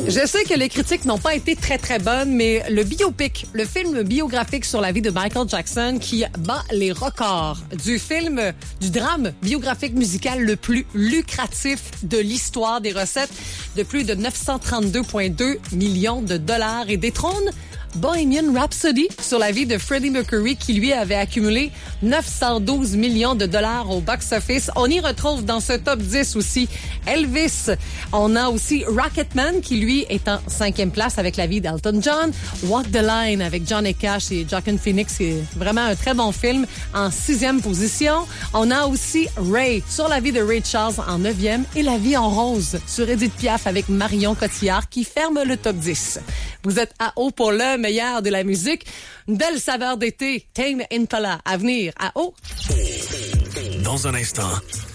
Je sais que les critiques n'ont pas été très, très bonnes, mais le biopic, le film biographique sur la vie de Michael Jackson qui bat les records du drame biographique musical le plus lucratif de l'histoire des recettes de plus de 932,2 millions de dollars et détrône Bohemian Rhapsody sur la vie de Freddie Mercury qui, lui, avait accumulé 912 millions de dollars au box-office. On y retrouve dans ce top 10 aussi Elvis. On a aussi Rocketman qui, lui, est en 5e place avec la vie d'Elton John. Walk the Line avec Johnny Cash et Joaquin Phoenix, qui est vraiment un très bon film, en 6e position. On a aussi Ray sur la vie de Ray Charles en 9e et La vie en rose sur Edith Piaf avec Marion Cotillard qui ferme le top 10. Vous êtes à haut pour le meilleur de la musique. Une belle saveur d'été. Tame Impala à venir à haut. Dans un instant,